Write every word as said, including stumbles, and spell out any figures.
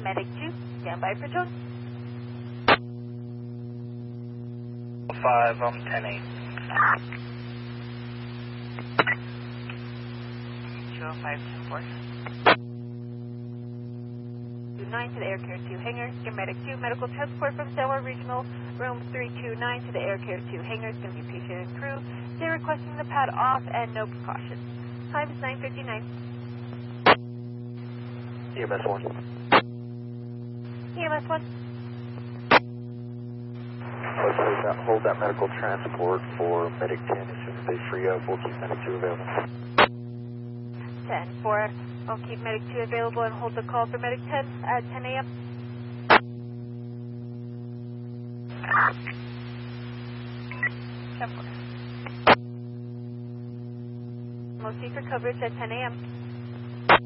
Medic two, stand by for tone. five, I'm ten eight. two oh five, ten four. two nine to the Air Care two hangar, Air Medic two, medical transport from Selwar Regional, room three two nine to the Air Care two hangar. It's going to be patient and crew. They're requesting the pad off and no precautions. Time is nine fifty-nine. E M S one. E M S one. Let's hold that, hold that medical transport for Medic ten. As soon as they free up, we'll keep Medic two available. ten four. I'll keep Medic two available and hold the call for Medic ten at ten A M ten four. Most seeker coverage at ten A M